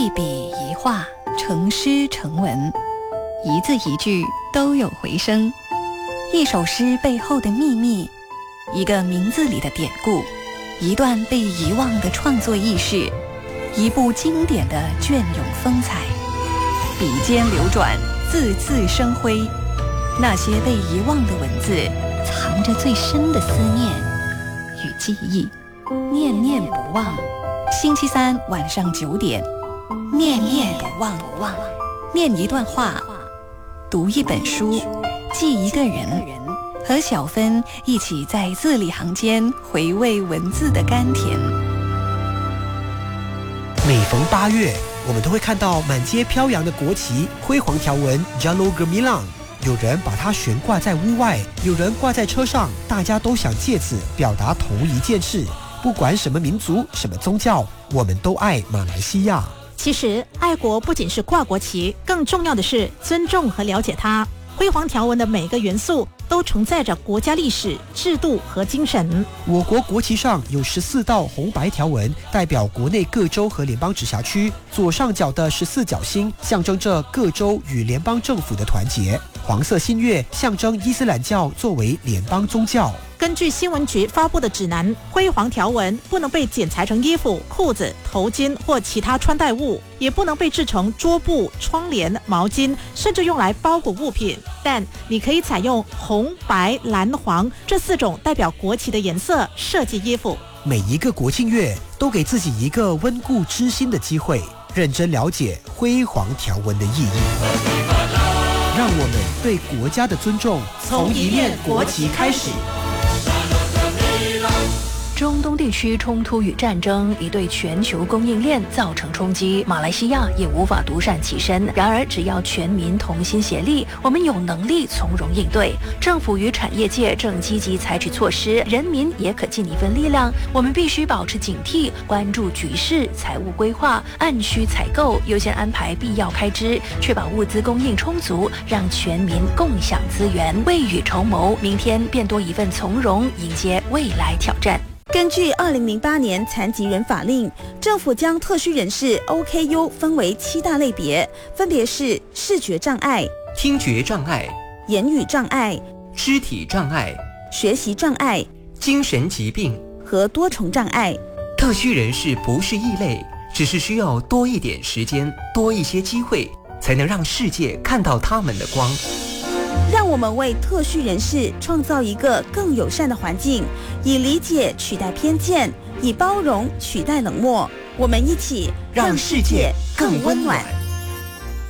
一笔一画，成诗成文，一字一句都有回声。一首诗背后的秘密，一个名字里的典故，一段被遗忘的创作轶事，一部经典的隽永风采。笔尖流转，字字生辉。那些被遗忘的文字，藏着最深的思念与记忆，念念不忘。星期三晚上9点，念念不忘。念一段话，读一本书，记一个人，和小芬一起在字里行间回味文字的甘甜。 每逢8月，我们都会看到满街飘扬的国旗，辉煌条纹 Jalur Gemilang。有人把它悬挂在屋外，有人挂在车上，大家都想借此表达同一件事。不管什么民族、什么宗教，我们都爱马来西亚。 其实，爱国不仅是挂国旗，更重要的是尊重和了解它。辉煌条纹的每个元素都承载着国家历史、制度和精神。 我国国旗上有14道红白条纹，代表国内各州和联邦直辖区。左上角的14角星象征着各州与联邦政府的团结。黄色新月象征伊斯兰教作为联邦宗教。 根据新闻局发布的指南，辉煌条纹不能被剪裁成衣服、裤子、头巾或其他穿戴物，也不能被制成桌布、窗帘、毛巾，甚至用来包裹物品。但你可以采用红、白、蓝、黄这4种代表国旗的颜色设计衣服。 每一个国庆月都给自己一个温故知新的机会，认真了解辉煌条纹的意义。让我们对国家的尊重从一面国旗开始。 中东地区冲突与战争已对全球供应链造成冲击，马来西亚也无法独善其身。然而，只要全民同心协力，我们有能力从容应对。政府与产业界正积极采取措施，人民也可尽一份力量。我们必须保持警惕，关注局势，财务规划，按需采购，优先安排必要开支，确保物资供应充足，让全民共享资源，未雨绸缪，明天便多一份从容，迎接未来挑战。 根据2008年残疾人法令，政府将特需人士 OKU 分为7大类别，分别是视觉障碍、 听觉障碍、 言语障碍、 肢体障碍、 学习障碍、 精神疾病和多重障碍。 特需人士不是异类，只是需要多一点时间，多一些机会，才能让世界看到他们的光。 让我们为特需人士创造一个更友善的环境，以理解取代偏见，以包容取代冷漠。我们一起让世界更温暖。